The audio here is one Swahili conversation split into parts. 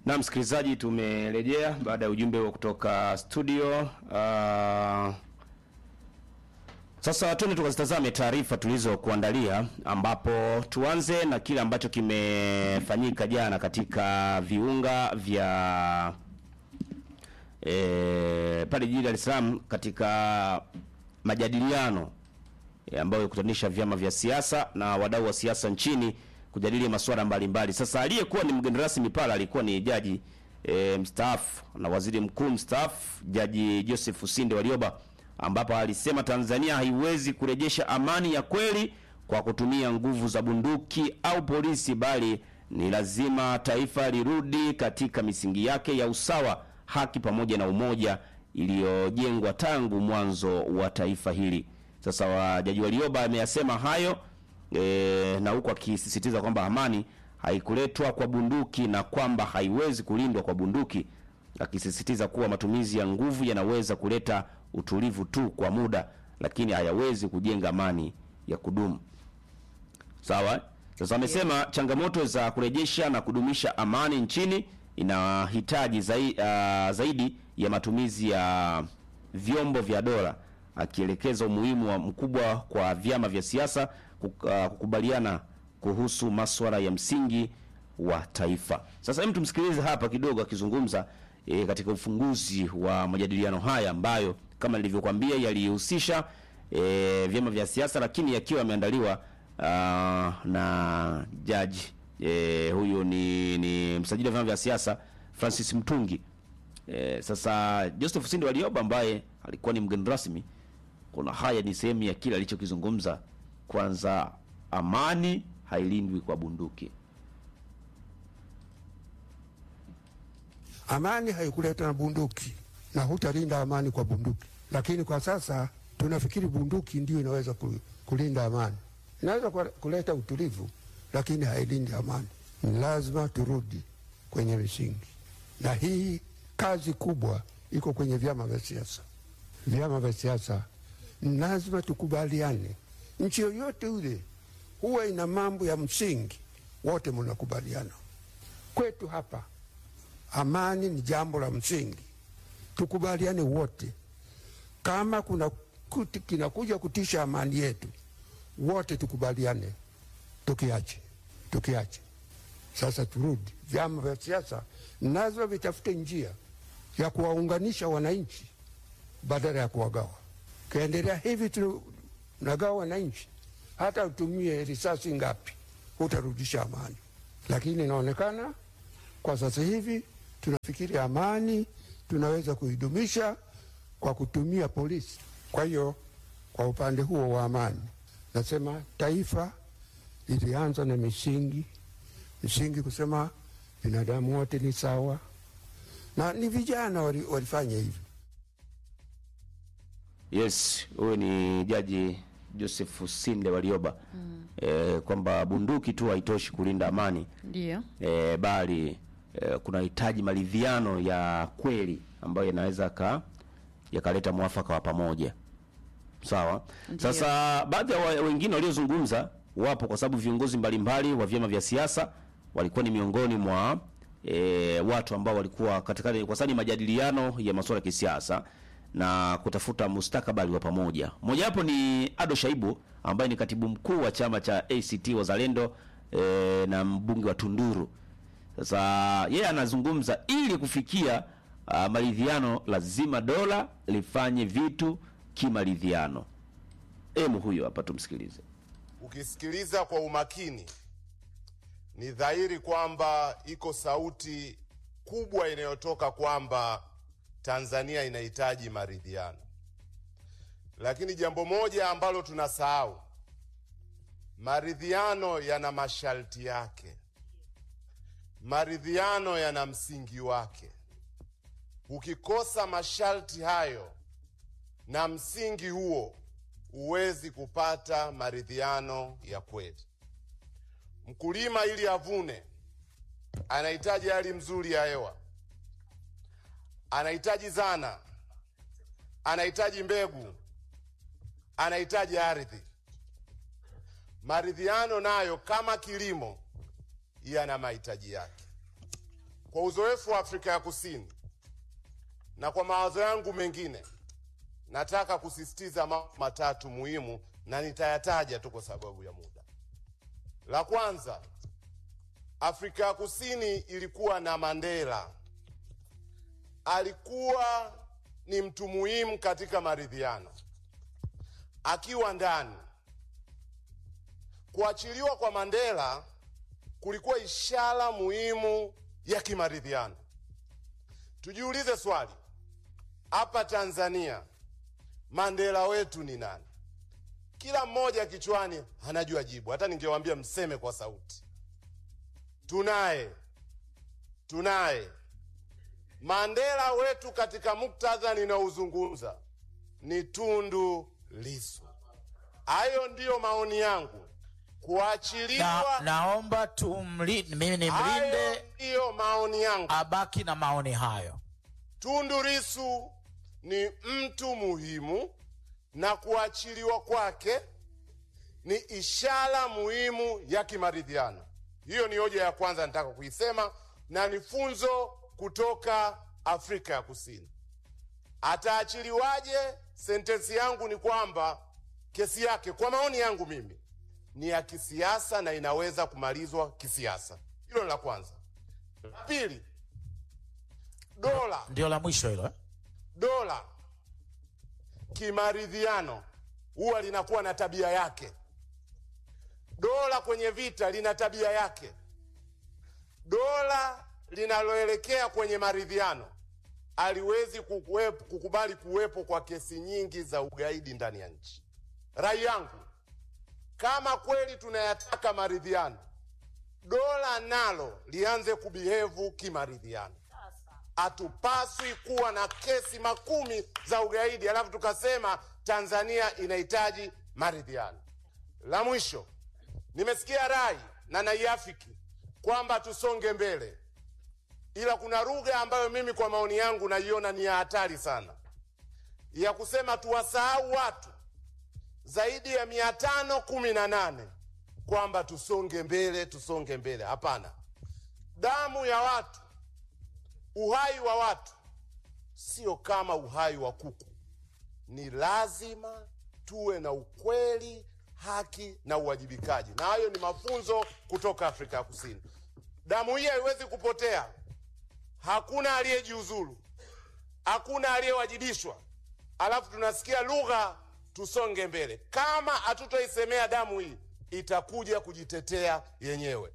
Na msikilizaji, tumerejea baada ya ujumbe wa kutoka studio. Sasa tuende tukazitazame taarifa tulizokuandalia, ambapo tuanze na kile ambacho kimefanyika jana katika viunga vya pale jijini Dar es Salaam katika majadiliano ambayo kutanisha vyama vya siasa na wadau wa siasa nchini kujadili masuala mbalimbali. Sasa aliyekuwa ni mgeni rasmi pale alikuwa ni jaji mstaafu na waziri mkuu mstaafu Jaji Joseph Sinde Warioba, ambapo alisema Tanzania haiwezi kurejesha amani ya kweli kwa kutumia nguvu za bunduki au polisi, bali ni lazima taifa lirudi katika misingi yake ya usawa, haki pamoja na umoja iliyojengwa tangu mwanzo wa taifa hili. Sasa Jaji Warioba ameyasema hayo na huko akisisitiza kwamba amani haikuletwa kwa bunduki na kwamba haiwezi kulindwa kwa bunduki, akisisitiza kuwa matumizi ya nguvu yanaweza kuleta utulivu tu kwa muda, lakini hayawezi kujenga amani ya kudumu. Sawa? Sasa amesema changamoto za kurejesha na kudumisha amani nchini inahitaji zaidi ya matumizi ya vyombo vya dola, akielekeza umuhimu wa mkubwa kwa vyama vya siasa kukubaliana kuhusu masuala ya msingi wa taifa. Sasa hebu tumsikilize hapa kidogo akizungumza katika ufunguzi wa majadiliano haya ambayo kama nilivyokuambia yalihusisha vyama vya siasa, lakini yakiwa yameandaliwa na jaji huyu ni msajili wa vyama vya siasa Francis Mtungi. Sasa Joseph Sinde Warioba ambaye alikuwa ni mgeni rasmi, kuna haya ni sehemu ya kile alichokizungumza. Kwanza, amani hailindwi kwa bunduki. Amani haikuleta na bunduki na hutalinda amani kwa bunduki. Lakini kwa sasa tunafikiri bunduki ndio inaweza kulinda amani. Inaweza kuleta utulivu, lakini hailindi amani. Ni lazima turudi kwenye misingi. Na hii kazi kubwa iko kwenye vyama vya siasa. Vyama vya siasa lazima tukubaliane. Nchi yoyote ule huwa ina mambo ya msingi, wote mnakubaliana. Kwetu hapa amani ni jambo la msingi, tukubaliane wote. Kama kuna kinakuja kutisha amani yetu, wote tukubaliane, tukiache. Sasa turudi, vyama vya siasa nazo vitafute njia ya kuwaunganisha wananchi badala ya kuwagawa. Kaendelea hivi tunagawa wananchi, hata utumie risasi ngapi utarudisha amani. Lakini inaonekana kwa sasa hivi tunafikiri amani tunaweza kuidumisha kwa kutumia polisi. Kwa hiyo kwa upande huo wa amani, nasema taifa lilianza na misingi kusema binadamu wote ni sawa, na ni vijana walifanya hivyo. Yes, huyu ni Jaji Joseph Sinde Warioba. Kwamba bunduki tu haitoshi kulinda amani. Ndio. Bali kuna hitaji maridhiano ya kweli ambayo yanaweza yakaleta mwafaka wa pamoja. Sawa? Ndiyo. Sasa baadhi ya wengine waliozungumza wapo kwa sababu viongozi mbalimbali wa vyama vya siasa walikuwa ni miongoni mwa watu ambao walikuwa katika kwa sababu majadiliano ya masuala ya kisiasa na kutafuta mustakabali wa pamoja. Mmoja wapo ni Ado Shaibu ambaye ni katibu mkuu wa chama cha ACT Wazalendo na mbunge wa Tunduru. Sasa yeye anazungumza ili kufikia maridhiano lazima dola lifanye vitu kimaridhiano. Huyo hapa tumsikilize. Ukisikiliza kwa umakini ni dhahiri kwamba iko sauti kubwa inayotoka kwamba Tanzania inahitaji maridhiano. Lakini jambo moja ambalo tunasahau, maridhiano yana masharti yake. Maridhiano yana msingi wake. Ukikosa masharti hayo na msingi huo, huwezi kupata maridhiano ya kweli. Mkulima ili avune anahitaji hali mzuri ya hewa, anahitaji zana, anahitaji mbegu, anahitaji ardhi. Maridhiano nayo kama kilimo yana mahitaji yake. kwa uzoefu wa Afrika ya Kusini na kwa mawazo yangu mengine, nataka kusisitiza mambo matatu muhimu na nitayataja tu kwa sababu ya muda. La kwanza, Afrika ya Kusini ilikuwa na Mandela. Alikuwa ni mtu muhimu katika maridhiano. Akiwa ndani, kuachiliwa kwa Mandela kulikuwa ishara muhimu ya kimaridhiano. Tujiulize swali, hapa Tanzania Mandela wetu ni nani? Kila mmoja kichwani anajua jibu, hata ningewaambia mseme kwa sauti. Tunaye Mandela wetu katika muktadha ninaozungumza ni Tundu Lissu. Hayo ndiyo maoni yangu. Kuachiliwa, naomba mimi nimlinde, ndiyo maoni yangu, abaki na maoni hayo. Tundu Lissu ni mtu muhimu na kuachiliwa kwake ni ishara muhimu ya kimaridhiano. Hiyo ni hoja ya kwanza nataka kuisema, na ni funzo kutoka Afrika ya Kusini. Ataachiliwaje? Sentensi yangu ni kwamba kesi yake, kwa maoni yangu mimi, ni ya kisiasa na inaweza kumalizwa kisiasa. Hilo la kwanza. La pili, dola. Ndio la mwisho hilo. Dola kimaridhiano huwa linakuwa na tabia yake. Dola kwenye vita lina tabia yake. Dola linaloelekea kwenye maridhiano aliwezi kukubali kuwepo kwa kesi nyingi za ugaidi ndani ya nchi. Rai yangu, kama kweli tunayataka maridhiano, dola nalo lianze kubihevu kimaridhiano. Hatupaswi kuwa na kesi 10 za ugaidi alafu tukasema Tanzania inahitaji maridhiano. La mwisho, nimesikia rai na naiafiki kwamba tusonge mbele, ila kuna lugha ambayo mimi kwa maoni yangu naiona ni ya hatari sana, ya kusema tuwasahau watu zaidi ya 518 kwamba tusonge mbele. Hapana. Damu ya watu, uhai wa watu sio kama uhai wa kuku. Ni lazima tuwe na ukweli, haki na uwajibikaji, na hayo ni mafunzo kutoka Afrika ya Kusini. Damu hii haiwezi kupotea. Hakuna aliyejiuzulu, hakuna aliyewajibishwa, alafu tunasikia lugha tusonge mbele. Kama hatutoisemea damu hii, itakuja kujitetea yenyewe.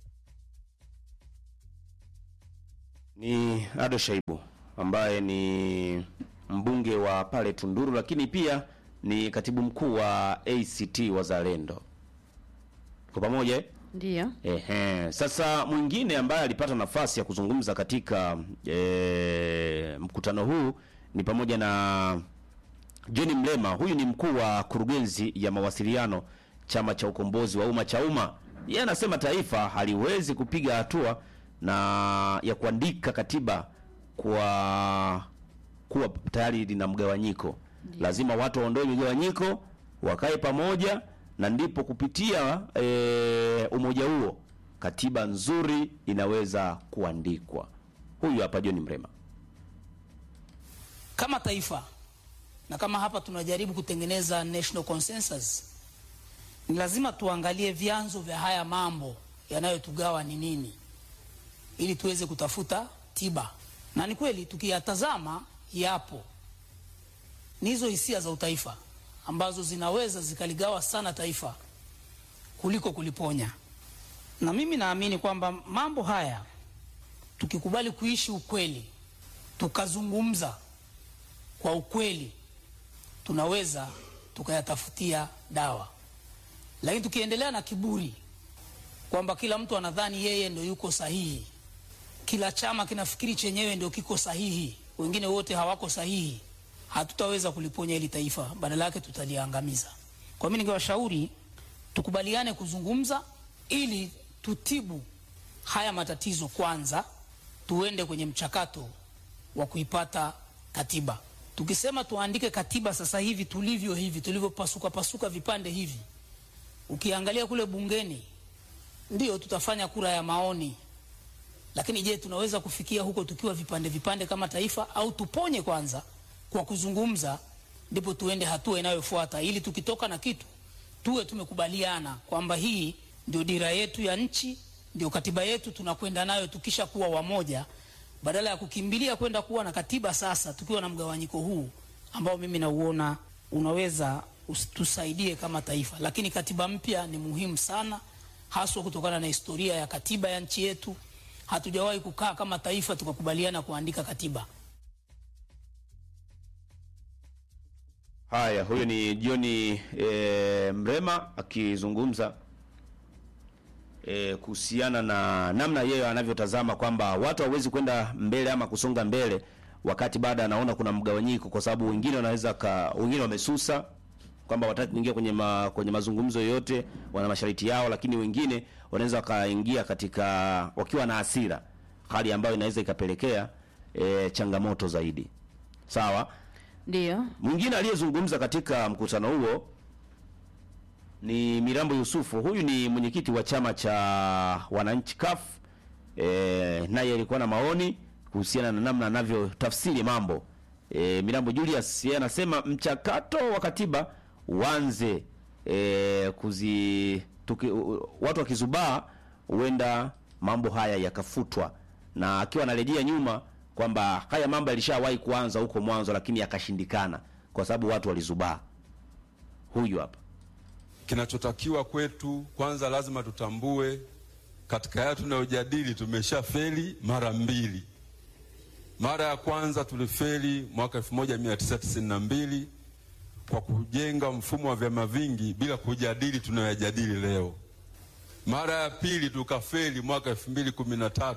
Ni Ado Shaibu ambaye ni mbunge wa pale Tunduru, lakini pia ni katibu mkuu wa ACT Wazalendo. Kwa pamoja? Ndio. Sasa mwingine ambaye alipata nafasi ya kuzungumza katika mkutano huu ni pamoja na John Mlema. Huyu ni mkuu wa kurugenzi ya mawasiliano Chama cha Ukombozi wa Umma CHAUMMA. Yeye anasema taifa haliwezi kupiga hatua na ya kuandika katiba kuwa tayari lina mgawanyiko. Lazima watu waondoe migawanyiko, wakae pamoja, na ndipo kupitia umoja huo katiba nzuri inaweza kuandikwa. Huyu hapa John Mrema. Kama taifa na kama hapa tunajaribu kutengeneza national consensus, ni lazima tuangalie vyanzo vya haya mambo yanayotugawa ni nini, ili tuweze kutafuta tiba. Na ni kweli tukiyatazama yapo ni hizo hisia za utaifa ambazo zinaweza zikaligawa sana taifa kuliko kuliponya. Na mimi naamini kwamba mambo haya tukikubali kuishi ukweli, tukazungumza kwa ukweli, tunaweza tukayatafutia dawa. Lakini tukiendelea na kiburi kwamba kila mtu anadhani yeye ndio yuko sahihi, kila chama kinafikiri chenyewe ndio kiko sahihi, wengine wote hawako sahihi, hatutaweza kuliponya hili taifa, badala yake tutaliangamiza. Kwa mimi ningewashauri tukubaliane kuzungumza ili tutibu haya matatizo kwanza, tuende kwenye mchakato wa kuipata katiba. Tukisema tuandike katiba sasa hivi tulivyopasuka vipande hivi, ukiangalia kule bungeni ndio tutafanya kura ya maoni, Lakini je, tunaweza kufikia huko tukiwa vipande vipande kama taifa, au tuponye kwanza kwa kuzungumza ndipo tuende hatua inayofuata, ili tukitoka na kitu tuwe tumekubaliana kwamba hii ndio dira yetu ya nchi, ndio katiba yetu tunakwenda nayo tukisha kuwa wamoja, badala ya kukimbilia kwenda kuwa na katiba sasa tukiwa na mgawanyiko huu ambao mimi nauona unaweza tusaidie kama taifa. Lakini katiba mpya ni muhimu sana, haswa kutokana na historia ya katiba ya nchi yetu. Hatujawahi kukaa kama taifa tukakubaliana kuandika katiba. Haya, huyo ni John Mrema akizungumza kuhusiana na namna yeye anavyotazama kwamba watu hawezi kwenda mbele ama kusonga mbele wakati baada anaona kuna mgawanyiko, kwa sababu wengine wanaweza wengine wamesusa kwamba wataki kuingia kwenye mazungumzo yote, wana masharti yao, lakini wengine wanaweza kaingia katika wakiwa na hasira, hali ambayo inaweza ikapelekea changamoto zaidi. Sawa? Ndio. Mwingine aliyezungumza katika mkutano huo ni Mirambo Yusufu. Huyu ni mwenyekiti wa chama cha wananchi CUF. Naye alikuwa na maoni kuhusiana na namna anavyotafsiri mambo. Mirambo Julius yeye anasema mchakato wa katiba uanze, watu wakizubaa huenda mambo haya yakafutwa, na akiwa anarejea nyuma kwamba haya mambo yalishawahi kuanza huko mwanzo lakini yakashindikana kwa sababu watu walizubaa. Huyu hapa. Kinachotakiwa kwetu kwanza, lazima tutambue katika haya tunayojadili tumeshafeli mara mbili. Mara ya kwanza tulifeli mwaka 1992 kwa kujenga mfumo wa vyama vingi bila kujadili tunayojadili leo. Mara ya pili tukafeli mwaka 2013,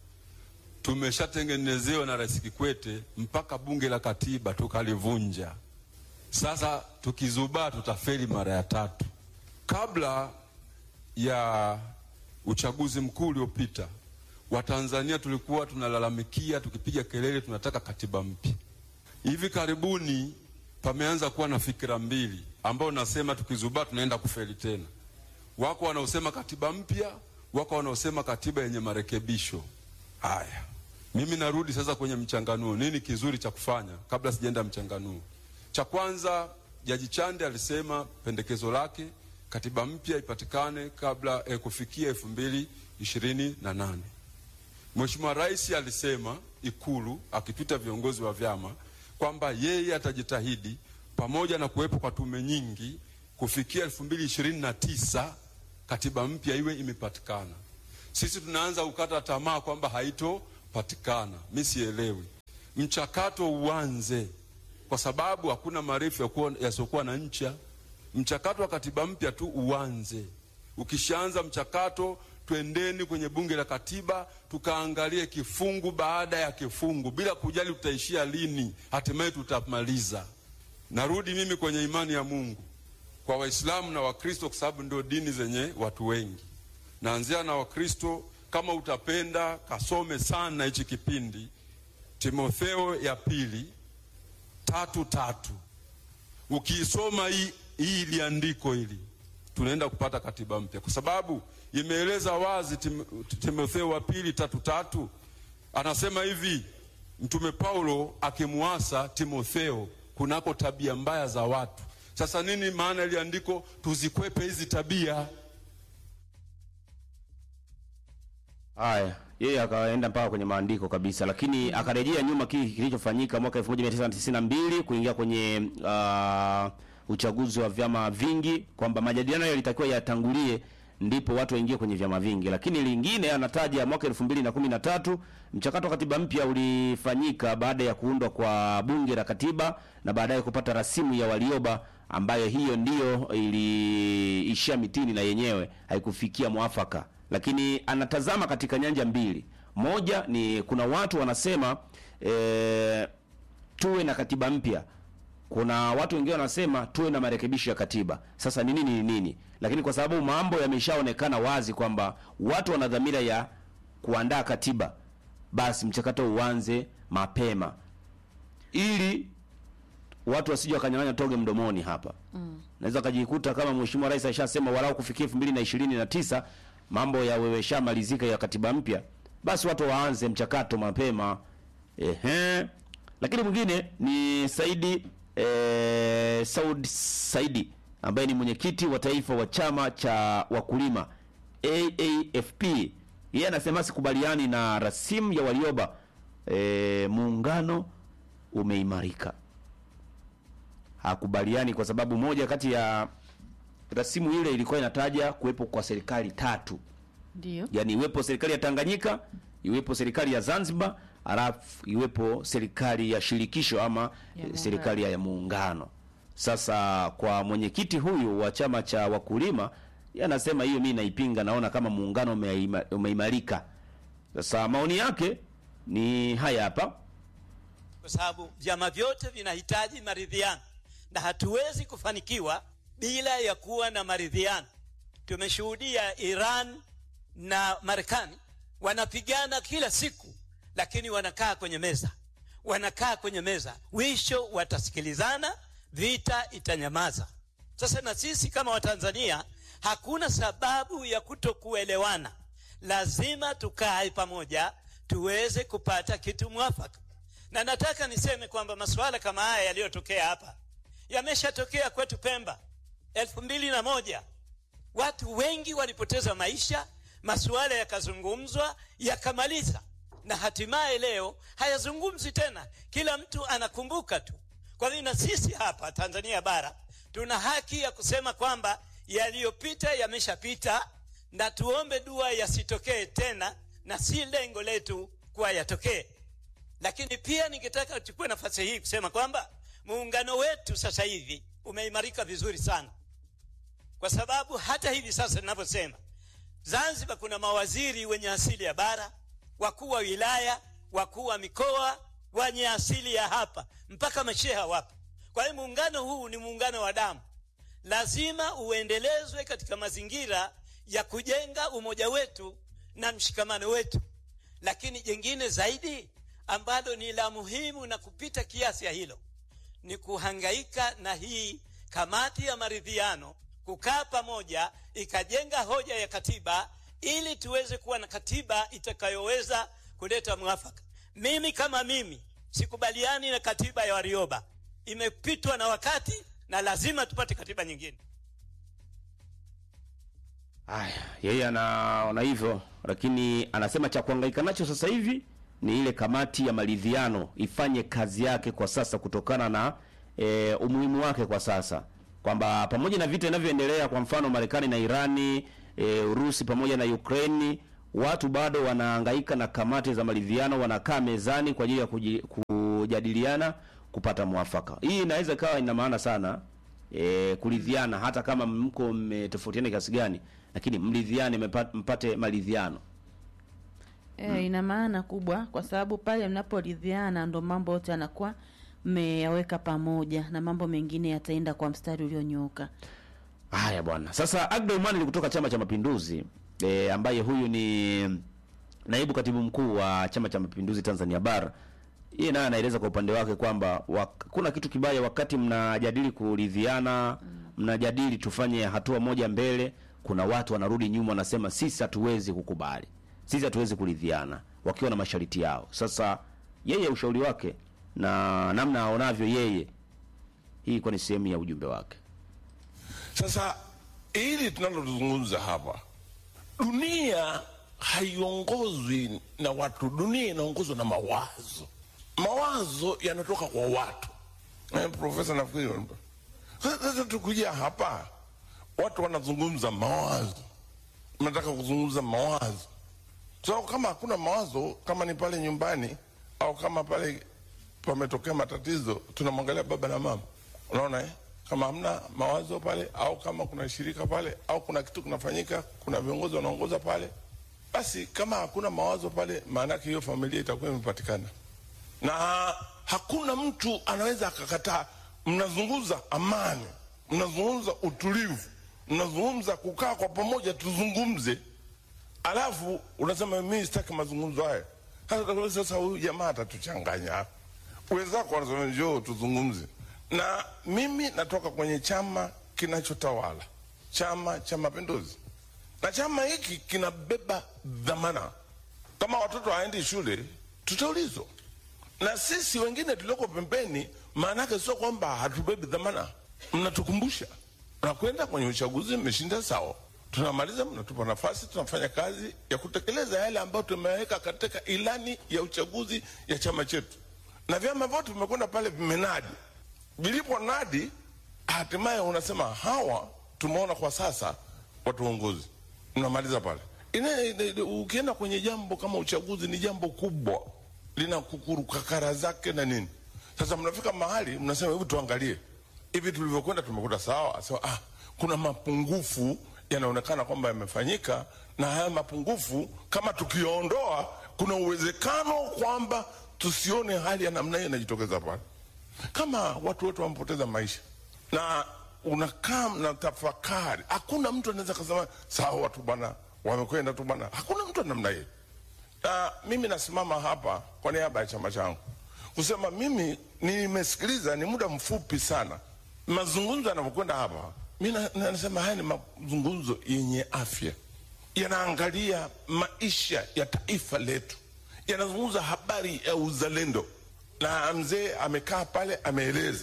tumeshatengenezewa na Rais Kikwete mpaka bunge la katiba tukalivunja. Sasa tukizubaa tutafeli mara ya tatu. Kabla ya uchaguzi mkuu uliopita, Watanzania tulikuwa tunalalamikia tukipiga kelele tunataka katiba mpya. Hivi karibuni pameanza kuwa na fikra mbili ambao nasema tukizubaa tunaenda kufeli tena. Wako wanaosema katiba mpya, wako wanaosema katiba yenye marekebisho. Haya, mimi narudi sasa kwenye mchanganuo. Nini kizuri cha kufanya kabla sijaenda mchanganuo? Cha kwanza, Jaji Chande alisema pendekezo lake katiba mpya ipatikane kabla kufikia 2028. Mheshimiwa Rais alisema Ikulu akipita viongozi wa vyama kwamba yeye atajitahidi pamoja na kuwepo kwa tume nyingi kufikia 2029 katiba mpya iwe imepatikana. Sisi tunaanza kukata tamaa kwamba haitopatikana. Mimi sielewi. Mchakato uanze, kwa sababu hakuna marefu yasiokuwa na ncha. Mchakato wa katiba mpya tu uanze. Ukishaanza mchakato, twendeni kwenye bunge la katiba tukaangalie kifungu baada ya kifungu bila kujali tutaishia lini, hatimaye tutamaliza. Narudi mimi kwenye imani ya Mungu kwa Waislamu na Wakristo, kwa sababu ndio dini zenye watu wengi. Naanzia na Wakristo. Kama utapenda kasome sana hichi kipindi Timotheo ya pili 3:3. Ukisoma hii liandiko hili tunaenda kupata katiba mpya, kwa sababu imeeleza wazi. Timotheo wa pili 3:3 anasema hivi, Mtume Paulo akimuasa Timotheo kunako tabia mbaya za watu. Sasa nini maana ile andiko? Tuzikwepe hizi tabia. Haya, yeye akaenda mpaka kwenye maandiko kabisa, lakini akarejea nyuma kilichofanyika mwaka 1992 kuingia kwenye uchaguzi wa vyama vingi, kwamba majadiliano yalitakiwa yatangulie ndipo watu waingie kwenye vyama vingi. Lakini lingine anataja mwaka 2013 mchakato wa katiba mpya ulifanyika baada ya kuundwa kwa bunge la katiba na baadaye kupata rasimu ya Walioba, ambayo hiyo ndiyo iliishia mitini na yenyewe haikufikia mwafaka. Lakini anatazama katika nyanja mbili. Moja ni kuna watu wanasema tuwe na katiba mpya. Kuna watu wengine wanasema tuwe na marekebisho ya katiba. Sasa ni nini? Lakini kwa sababu mambo yameshaonekana wazi kwamba watu wana dhamira ya kuandaa katiba, basi mchakato uanze mapema ili watu wasije wakanyang'anya toge mdomoni hapa. Naweza kujikuta kama Mheshimiwa Rais alishasema walau kufikia 2029 mambo ya wewesha malizika ya katiba mpya, basi watu waanze mchakato mapema. Lakini mwingine ni Saud Saidi ambaye ni mwenyekiti wa taifa wa chama cha wakulima AAFP. Yeye anasema sikubaliani na rasimu ya Warioba, muungano umeimarika. Hakubaliani kwa sababu moja kati ya rasimu ile ilikuwa inataja kuwepo kwa serikali tatu. Ndio. Yaani iwepo serikali ya Tanganyika, iwepo serikali ya Zanzibar, alafu iwepo serikali ya shirikisho ama serikali ya muungano. Sasa kwa mwenyekiti huyu wa chama cha wakulima, yeye anasema hiyo mimi naipinga, naona kama muungano umeimarika. Sasa maoni yake ni haya hapa. Kwa sababu vyama vyote vinahitaji maridhiano na hatuwezi kufanikiwa bila ya kuwa na maridhiano. Tumeshuhudia Iran na Marekani wanapigana kila siku, lakini wanakaa kwenye meza, mwisho watasikilizana, vita itanyamaza. Sasa na sisi kama Watanzania hakuna sababu ya kutokuelewana, lazima tukae pamoja tuweze kupata kitu mwafaka. Na nataka niseme kwamba masuala kama haya yaliyotokea hapa yameshatokea kwetu Pemba 2001. Watu wengi walipoteza maisha, masuala yakazungumzwa, yakamaliza, na hatimaye leo hayazungumzi tena, kila mtu anakumbuka tu. Kwa hiyo na sisi hapa Tanzania bara tuna haki ya kusema kwamba yaliyopita yameshapita, na tuombe dua yasitokee tena, na si lengo letu kuwa yatokee. Lakini pia ningetaka kuchukua nafasi hii kusema kwamba muungano wetu sasa hivi umeimarika vizuri sana, kwa sababu hata hivi sasa ninaposema, Zanzibar kuna mawaziri wenye asili ya bara, wakuu wa wilaya, wakuu wa mikoa wenye asili ya hapa, mpaka masheha wapo. Kwa hiyo muungano huu ni muungano wa damu, lazima uendelezwe katika mazingira ya kujenga umoja wetu na mshikamano wetu. Lakini jingine zaidi ambalo ni la muhimu na kupita kiasi ya hilo ni kuhangaika na hii kamati ya maridhiano, kukaa pamoja ikajenga hoja ya katiba ili tuweze kuwa na katiba itakayoweza kuleta mwafaka. Mimi kama mimi sikubaliani na katiba ya Warioba, imepitwa na wakati na lazima tupate katiba nyingine. Yeye anaona hivyo, lakini anasema cha kuhangaika nacho sasa hivi ni ile kamati ya maridhiano ifanye kazi yake kwa sasa, kutokana na umuhimu wake kwa sasa, kwamba pamoja na vita inavyoendelea, kwa mfano Marekani na Irani, Urusi pamoja na Ukraine, watu bado wanahangaika na kamati za maridhiano, wanakaa mezani kwa ajili ya kujadiliana kupata mwafaka. Hii inaweza kawa ina maana sana, kuridhiana, hata kama mko mmetofautiana kiasi gani, lakini mridhiane, mpate maridhiano. Ina maana kubwa, kwa sababu pale mnaporidhiana ndo mambo yote yanakuwa mmeyaweka pamoja, na mambo mengine yataenda kwa mstari ulionyooka. Haya bwana. Sasa Agda Umani kutoka Chama cha Mapinduzi, ambaye huyu ni naibu katibu mkuu wa Chama cha Mapinduzi Tanzania Bara, yeye naye anaeleza kwa upande wake kwamba kuna kitu kibaya wakati mnajadili kuridhiana, mnajadili tufanye hatua moja mbele, kuna watu wanarudi nyuma wanasema sisi hatuwezi kukubali, sisi hatuwezi kuridhiana, wakiwa na masharti yao. Sasa yeye ushauri wake na namna aonavyo yeye, hii kwa ni sehemu ya ujumbe wake. Sasa ili tunalozungumza hapa, dunia haiongozwi na watu, dunia inaongozwa na mawazo. Mawazo yanatoka kwa watu. Profesa nafikiri sasa tukuja hapa, watu wanazungumza mawazo, nataka kuzungumza mawazo. So kama hakuna mawazo, kama ni pale nyumbani au kama pale pametokea matatizo, tunamwangalia baba na mama. Unaona kama hamna mawazo pale, au kama kuna shirika pale, au kuna kitu kinafanyika, kuna viongozi wanaongoza pale, basi kama hakuna mawazo pale, maana yake hiyo familia itakuwa imepatikana. Na hakuna mtu anaweza akakataa. Mnazungumza amani, mnazungumza utulivu, mnazungumza kukaa kwa pamoja tuzungumze, alafu unasema mimi sitaki mazungumzo haya. Sasa huyu jamaa atatuchanganya. Wenzako wanasema njoo tuzungumze. Na mimi natoka kwenye chama kinachotawala, Chama cha Mapinduzi. Na chama hiki kinabeba dhamana Kama watoto haendi shule, tutaulizwa. Na sisi wengine tulioko pembeni, maana yake sio kwamba hatubebi dhamana. Mnatukumbusha. Tunakwenda kwenye uchaguzi, mmeshinda sawa. Tunamaliza, mnatupa nafasi, tunafanya kazi ya kutekeleza yale ambayo tumeweka katika ilani ya uchaguzi ya chama chetu. Na vyama vyote vimekwenda pale vimenadi. Vilipo nadi, hatimaye unasema hawa tumeona kwa sasa watu uongozi. Mnamaliza pale. Ukienda kwenye jambo kama uchaguzi ni jambo kubwa. Lina kukurukakara zake na nini. Sasa mnafika mahali, mnasema hebu tuangalie. Hivi tulivyokwenda tumekuta sawa. Sasa kuna mapungufu yanaonekana kwamba yamefanyika, na haya mapungufu kama tukiondoa, kuna uwezekano kwamba tusione hali ya namna hiyo inajitokeza pale. Kama watu wetu wamepoteza maisha na unakaa na tafakari, hakuna mtu anaweza kusema sawa watu bwana wamekwenda tu bwana. Hakuna mtu namna hiyo. Na mimi nasimama hapa kwa niaba ya chama changu kusema mimi nimesikiliza, ni muda mfupi sana mazungumzo yanapokwenda hapa. Mimi nasema haya ni mazungumzo yenye afya, yanaangalia maisha ya taifa letu, yanazungumza habari ya uzalendo, na mzee amekaa pale ameeleza.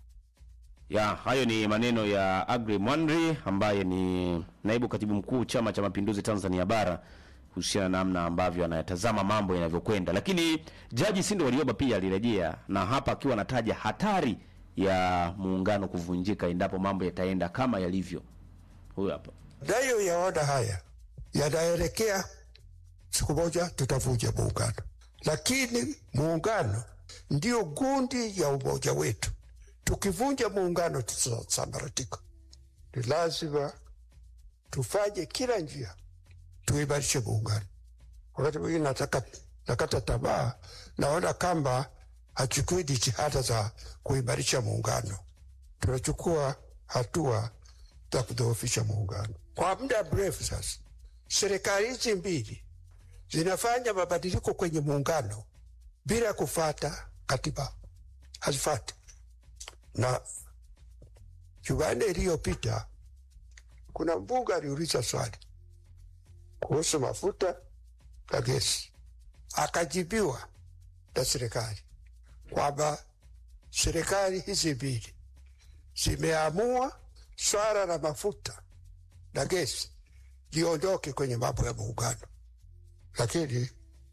Hayo ni maneno ya Aggrey Mwanri ambaye ni naibu katibu mkuu Chama cha Mapinduzi Tanzania Bara, kuhusiana na namna ambavyo anayatazama mambo yanavyokwenda. Lakini Jaji Sindo Warioba pia alirejea, na hapa akiwa anataja hatari ya muungano kuvunjika endapo mambo yataenda kama yalivyo. Huyu hapa. Dayo yaona haya yanaelekea siku moja tutavunja muungano. Lakini muungano ndio gundi ya umoja wetu. Tukivunja muungano tutasambaratika. Ni lazima tufanye kila njia tuimarishe muungano. Wakati mwingine nakata tamaa, naona kama hachukui jitihada za kuimarisha muungano. Tunachukua hatua za kudhoofisha muungano. Kwa muda mrefu sasa, serikali hizi mbili zinafanya mabadiliko kwenye muungano bila kufuata katiba. Hazifuati. Na Jumanne iliyopita kuna mbunge aliuliza swali kuhusu mafuta na gesi. Akajibiwa na serikali kwamba serikali hizi mbili zimeamua swala la mafuta na gesi liondoke kwenye mambo ya muungano. Lakini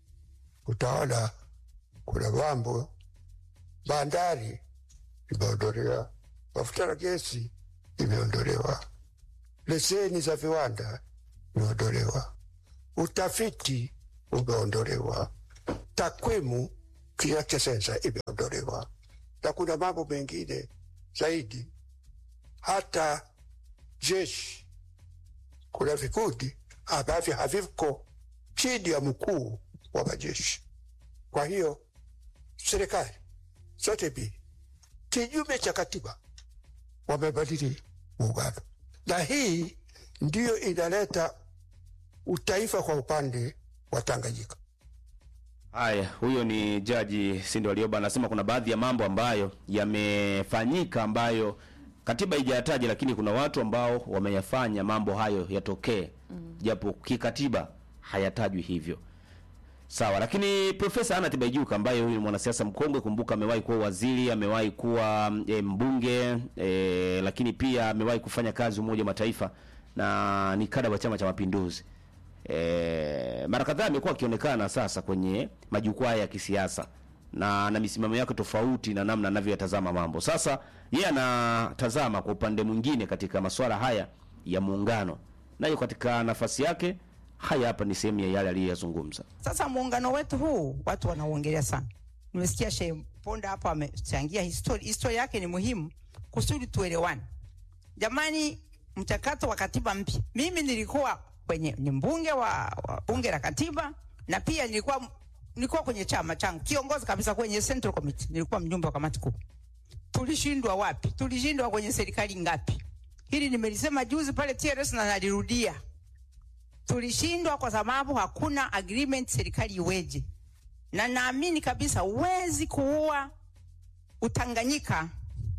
utaona kuna mambo, bandari imeondolewa, mafuta na gesi imeondolewa, leseni za viwanda imeondolewa, utafiti umeondolewa, takwimu kiacha sensa imeondolewa, na kuna mambo mengine zaidi. Hata jeshi, kuna vikundi ambavyo haviko chini ya mkuu wa majeshi. Kwa hiyo serikali zote mbili kinyume cha katiba wamebadili muungano, na hii ndiyo inaleta utaifa kwa upande wa Tanganyika. Haya, huyo ni Jaji Sindo Warioba, anasema kuna baadhi ya mambo ambayo yamefanyika ambayo katiba haijataja, lakini kuna watu ambao wameyafanya mambo hayo yatokee, japo kikatiba hayatajwi hivyo. Sawa, lakini Profesa Anna Tibaijuka ambaye huyu mwanasiasa mkongwe, kumbuka amewahi kuwa waziri, amewahi kuwa mbunge, lakini pia amewahi kufanya kazi Umoja wa Mataifa na ni kada wa Chama cha Mapinduzi. Mara kadhaa amekuwa akionekana sasa kwenye majukwaa ya kisiasa na misimamo yake tofauti na namna anavyotazama mambo. Sasa yeye anatazama kwa upande mwingine katika masuala haya ya muungano, nayo katika nafasi yake. Haya hapa ni sehemu ya yale aliyozungumza. Sasa muungano wetu huu watu wanaongelea sana. Nimesikia Sheikh Ponda hapa amechangia historia yake ni muhimu kusudi tuelewane. Jamani, mchakato wa katiba mpya. Mimi nilikuwa ni mbunge wa bunge la katiba, na pia nilikuwa kwenye chama changu kiongozi kabisa kwenye Central Committee, nilikuwa mjumbe wa kamati kuu. Tulishindwa wapi? Tulishindwa kwenye serikali ngapi? Hili nimelisema juzi pale TRS na nalirudia. Tulishindwa kwa sababu hakuna agreement serikali iweje. Na naamini kabisa uwezi kuua Utanganyika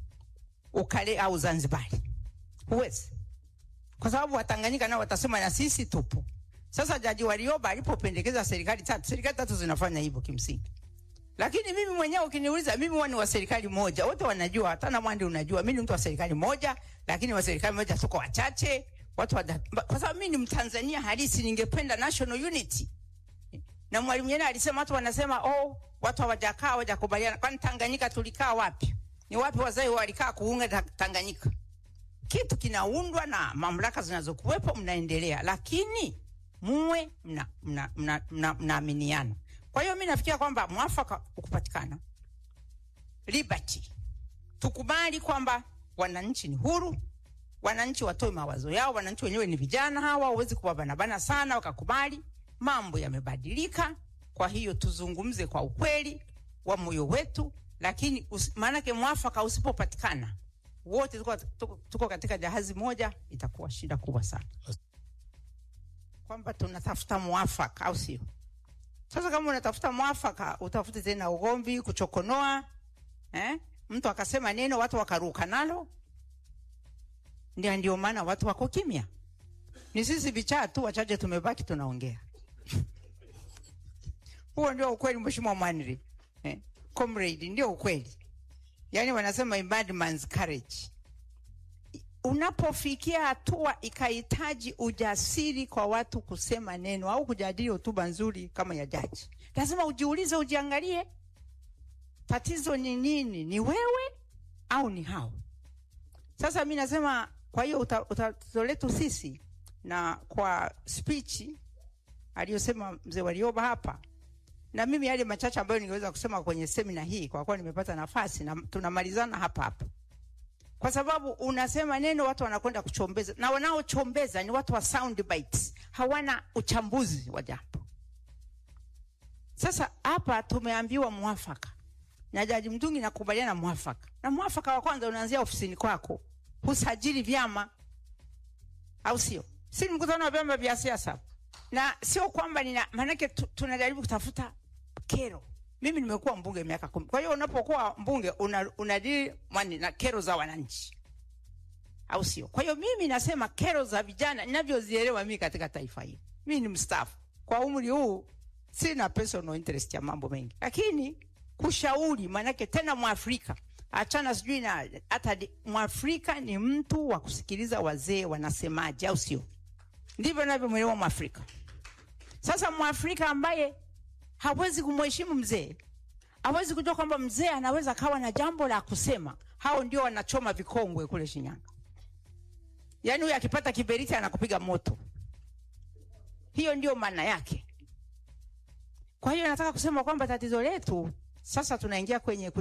ukale au Zanzibari. Uwezi. Kwa sababu Watanganyika nao watasema na sisi tupo. Sasa Jaji Warioba alipopendekeza serikali tatu zinafanya hivyo kimsingi. Lakini mimi mwenyewe ukiniuliza, mimi huwa ni wa serikali moja. Wote wanajua, hata na Mwandi unajua, mimi ni mtu wa serikali moja, lakini wa serikali moja tuko wachache. Kwa sababu mimi ni Mtanzania halisi, ningependa national unity. Na Mwalimu Nyerere alisema, watu wanasema watu hawajakubaliana. Kwani Tanganyika tulikaa wapi? Ni wapi wazee walikaa kuunga Tanganyika? Kitu kinaundwa na mamlaka zinazokuwepo, mnaendelea, lakini muwe mnaaminiana. Kwa hiyo mimi nafikiria kwamba mwafaka ukupatikana, liberty, tukubali kwamba wananchi ni huru, wananchi watoe mawazo yao, wananchi wenyewe ni vijana hawa, hawezi kuwabanabana sana, wakakubali mambo yamebadilika. Kwa hiyo tuzungumze kwa ukweli wa moyo wetu, lakini maana mwafaka usipopatikana, wote tuko katika jahazi moja, itakuwa shida kubwa sana. Kwamba tunatafuta mwafaka, au sio? Sasa kama unatafuta mwafaka, utafute tena ugomvi, kuchokonoa, mtu akasema neno watu wakaruka nalo. Ndio maana watu wako kimya. Ni sisi vichaa tu wachache tumebaki tunaongea. Huo ndio ukweli, Mheshimiwa Mwanri. Comrade, ndio ukweli. Yaani wanasema a bad man's courage. Unapofikia hatua ikahitaji ujasiri kwa watu kusema neno au kujadili hotuba nzuri kama ya jaji, lazima ujiulize, ujiangalie, tatizo ni nini? Ni wewe au ni hao? Sasa mimi nasema, kwa hiyo tatizo letu sisi, na kwa speech aliyosema Mzee Warioba hapa, na mimi yale machache ambayo ningeweza kusema kwenye semina hii, kwa kuwa nimepata nafasi, na tunamalizana hapa. Kwa sababu unasema neno, watu wanakwenda kuchombeza, na wanaochombeza ni watu wa sound bites, hawana uchambuzi wa jambo. Sasa hapa tumeambiwa mwafaka, na Jaji Mtungi nakubaliana mwafaka. Na mwafaka wa kwanza unaanzia ofisini kwako, husajili vyama, au sio? Si mkutano wa vyama vya siasa. Na sio kwamba maanake tunajaribu kutafuta kero. Mimi nimekuwa mbunge miaka 10. Kwa hiyo unapokuwa mbunge unadili na kero za wananchi, au sio? Kwa hiyo mimi nasema kero za vijana ninavyozielewa mimi katika taifa hili. Mimi ni mstaafu. Kwa umri huu sina personal interest ya mambo mengi. Lakini kushauri, maanake tena Mwafrika, achana sijui na hata Mwafrika ni mtu wa kusikiliza wazee wanasemaje, au sio? Ndivyo ninavyomwelewa Mwafrika. Sasa Mwafrika ambaye hawezi kumheshimu mzee, hawezi kujua kwamba mzee anaweza kawa na jambo la kusema, hao ndio wanachoma vikongwe kule Shinyanga. Yaani huyu akipata kiberiti anakupiga moto. Hiyo ndio maana yake. Kwa hiyo nataka kusema kwamba tatizo letu sasa tunaingia kwenye